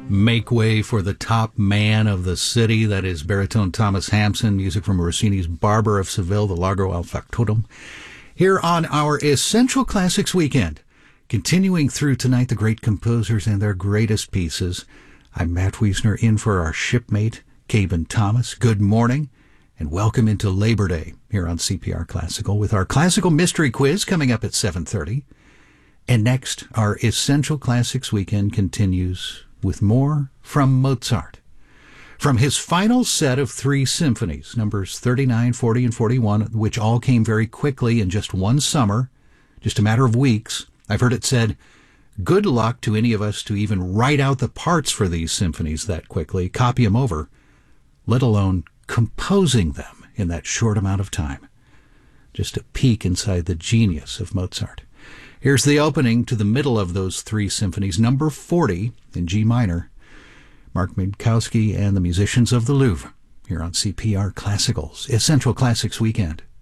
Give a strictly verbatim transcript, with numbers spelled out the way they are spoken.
Make way for the top man of the city, that is baritone Thomas Hampson, music from Rossini's Barber of Seville, the Largo al Factotum, here on our Essential Classics weekend. Continuing through tonight, the great composers and their greatest pieces. I'm Matt Wiesner, in for our shipmate, Caben Thomas. Good morning, and welcome into Labor Day here on C P R Classical with our Classical Mystery Quiz coming up at seven thirty. And next, our Essential Classics weekend continues with more from Mozart. From his final set of three symphonies, numbers thirty-nine, forty, and forty-one, which all came very quickly in just one summer, just a matter of weeks, I've heard it said, good luck to any of us to even write out the parts for these symphonies that quickly, copy them over, let alone composing them in that short amount of time. Just a peek inside the genius of Mozart. Here's the opening to the middle of those three symphonies, number forty in G minor. Mark Minkowski and the musicians of the Louvre here on C P R Classical's Essential Classics Weekend.